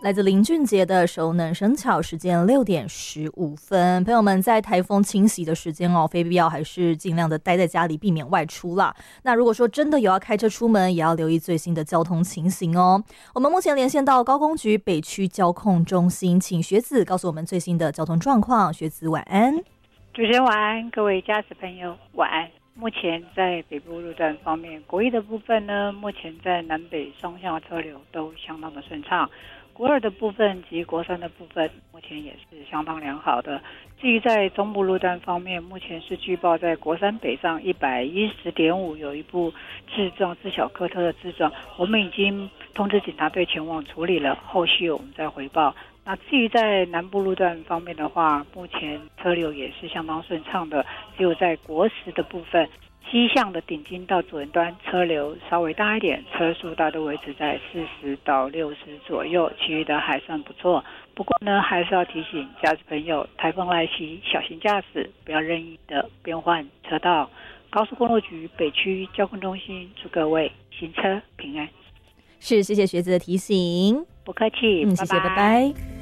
来自林俊杰的熟能生巧，时间6:15。朋友们，在台风侵袭的时间非必要还是尽量的待在家里，避免外出啦。那如果说真的有要开车出门，也要留意最新的交通情形哦。我们目前连线到高工局北区交控中心，请学子告诉我们最新的交通状况。学子晚安。 主持人晚安，各位驾驶朋友晚安。目前在北部路段方面，国一的部分呢，目前在南北双向车流都相当的顺畅。国二的部分及国三的部分，目前也是相当良好的。至于在中部路段方面，目前是据报在国三北上110.5有一部自小客车的自撞，我们已经通知警察队前往处理了，后续我们再回报。那至于在南部路段方面的话，目前车流也是相当顺畅的，只有在国10的部分，西向的顶金到左营端车流稍微大一点，车速大都维持在40到60左右，其余的还算不错。不过呢，还是要提醒驾驶朋友，台风来袭，小心驾驶，不要任意的变换车道。高速公路局北区交通中心祝各位行车平安。 是，谢谢学子的提醒。 不客气， 谢谢，拜拜。